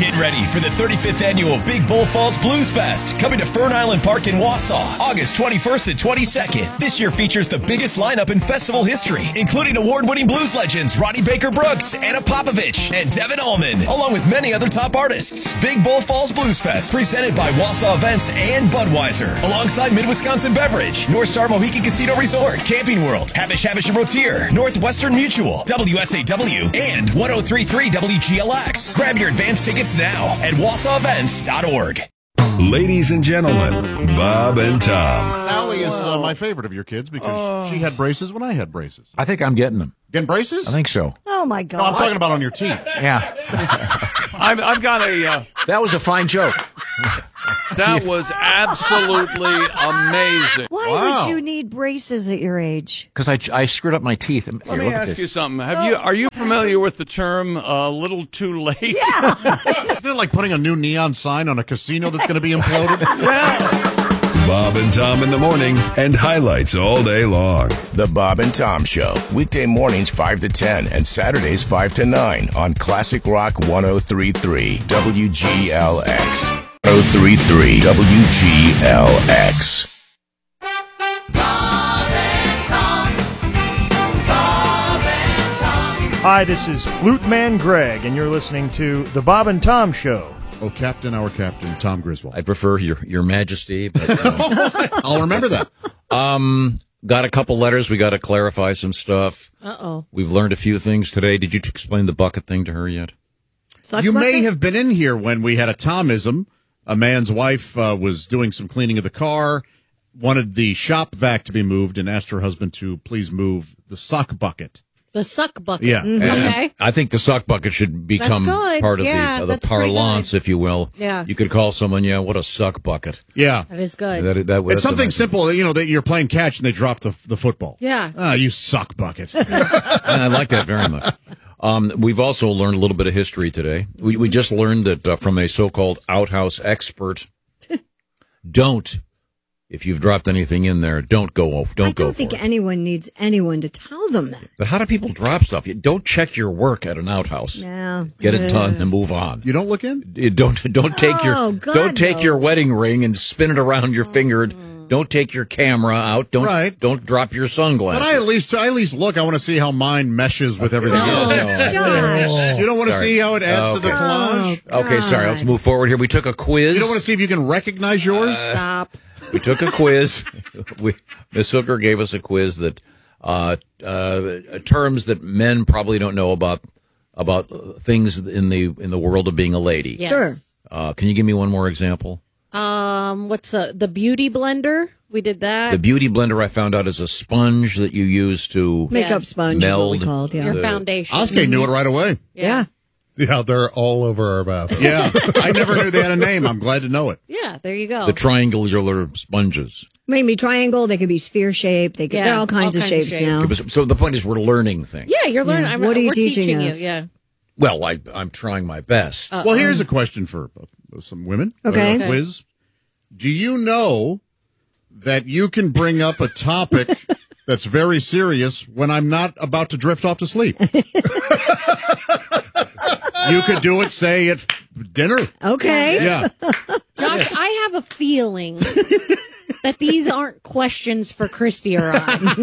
Get ready for the 35th annual Big Bull Falls Blues Fest, coming to Fern Island Park in Wausau, August 21st and 22nd. This year features the biggest lineup in festival history, including award-winning blues legends Ronnie Baker Brooks, Anna Popovich, and Devin Allman, along with many other top artists. Big Bull Falls Blues Fest, presented by Wausau Events and Budweiser, alongside Mid-Wisconsin Beverage, North Star Mohican Casino Resort, Camping World, Habish and Rotier, Northwestern Mutual, WSAW, and 103.3 WGLX. Grab your advance tickets now at WausauEvents.org. Ladies and gentlemen, Bob and Tom. Sally is my favorite of your kids because she had braces when I had braces. I think I'm getting them. Getting braces? I think so. Oh, my God. No, I'm talking about on your teeth. Yeah. I've got a... That was a fine joke. That was absolutely amazing. Why would you need braces at your age? Because I screwed up my teeth. Let me ask you something. Are you familiar with the term "a little too late"? Yeah. Isn't it like putting a new neon sign on a casino that's going to be imploded? Bob and Tom in the morning and highlights all day long. The Bob and Tom Show, weekday mornings 5 to 10 and Saturdays 5 to 9 on Classic Rock 103.3 WGLX. 103.3 WGLX. Hi, this is Flute Man Greg, and you're listening to The Bob and Tom Show. Oh, Captain, our Captain, Tom Griswold. I prefer your Majesty. But, I'll remember that. Got a couple letters. We got to clarify some stuff. Uh-oh. We've learned a few things today. Did you explain the bucket thing to her yet? You may have been in here when we had a Tomism. A man's wife was doing some cleaning of the car, wanted the shop vac to be moved, and asked her husband to please move the sock bucket. The suck bucket. Yeah. Mm-hmm. Okay. I think the sock bucket should become That's good. part of Yeah, the that's pretty parlance, good. if you will. Yeah. You could call someone, what a suck bucket. Yeah. That is good. That's It's something nice- simple, that you're playing catch and they drop the football. Yeah. Ah, you suck bucket. I like that very much. We've also learned a little bit of history today. We just learned that from a so-called outhouse expert, if you've dropped anything in there, don't go off. I don't think anyone needs anyone to tell them that. But how do people drop stuff? Don't check your work at an outhouse. Yeah. Get it done and move on. You don't look in? Don't take God, your wedding ring and spin it around your finger. Don't take your camera out. Don't drop your sunglasses. But I at least look. I want to see how mine meshes with everything else. Josh. You don't want to see how it adds to the collage? Okay, sorry. Let's move forward here. We took a quiz. You don't want to see if you can recognize yours? Stop. We took a quiz. Miss Hooker gave us a quiz that terms that men probably don't know about things in the world of being a lady. Yes. Sure. Can you give me one more example? What's the beauty blender? We did that. The beauty blender, I found out, is a sponge that you use to Makeup Yes. sponge is what we meld called, yeah. Your foundation. Oskay knew it right away. Yeah. Yeah, they're all over our bathroom. Yeah. I never knew they had a name. I'm glad to know it. Yeah, there you go. the triangular sponges. Maybe triangle, they could be sphere-shaped, they're all kinds of shapes now. So the point is, we're learning things. Yeah, you're learning. Yeah. What are you we're teaching you. us? Yeah. Well, I'm trying my best. Well, here's a question for some women. Okay. A quiz. Do you know that you can bring up a topic that's very serious when I'm not about to drift off to sleep? You could do it, say, at dinner. Okay. Yeah. Josh, I have a feeling that these aren't questions for Christy or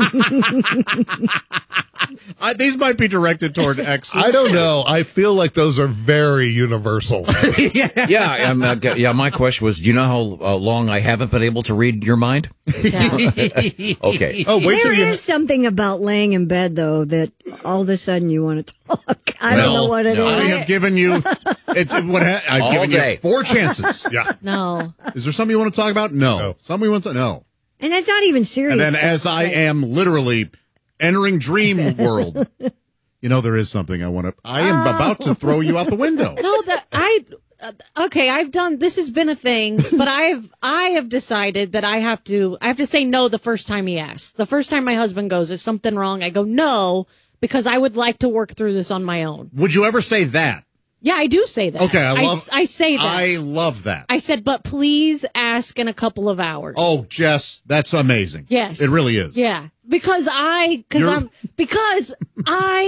I. These might be directed toward exes. I don't know. I feel like those are very universal. Yeah. My question was, do you know how long I haven't been able to read your mind? Okay. Oh, wait till There you. is something about laying in bed, though, that all of a sudden you want to talk. I don't know what it is. I have given you. I've All given day. you 4 chances. Yeah. No. Is there something you want to talk about? No. No. Something you want to no. And that's not even serious. And then, as I am literally entering dream world, there is something I want to. I am about to throw you out the window. No, okay, I've done, this has been a thing, but I have decided that I have to say no the first time he asks. The first time my husband goes, is something wrong? I go, no, because I would like to work through this on my own. Would you ever say that? Yeah, I do say that. Okay, I say that. I love that. I said, but please ask in a couple of hours. Oh, Jess, that's amazing. Yes. It really is. Yeah. Because I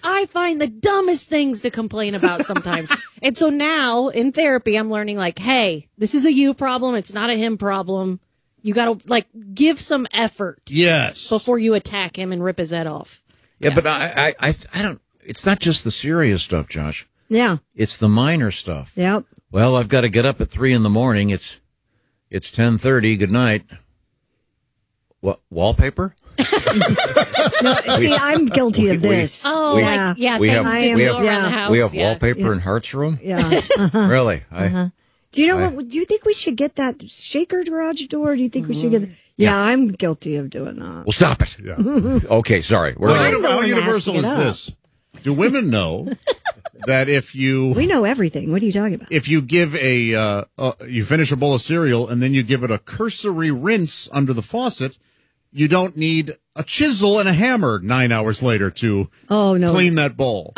I find the dumbest things to complain about sometimes. And so now in therapy, I'm learning like, hey, this is a you problem. It's not a him problem. You got to like give some effort. Yes. Before you attack him and rip his head off. Yeah, but I don't, it's not just the serious stuff, Josh. Yeah. It's the minor stuff. Yep. Well, I've got to get up at 3 a.m. It's 10:30. Good night. What, wallpaper? No, see, I'm guilty of this. Oh, we- like, yeah, we things have- did we go have- around the house. We have yeah. wallpaper in Hart's room? Yeah. Really? Do you know what? Do you think we should get that shaker garage door? Do you think we should get? Yeah, I'm guilty of doing that. Well, stop it. Okay, sorry. We're Well, I'm the how one universal asking is it up. this? Do women know that if you We know everything. What are you talking about? if you give you finish a bowl of cereal and then you give it a cursory rinse under the faucet, you don't need a chisel and a hammer 9 hours later to Oh no. clean that bowl.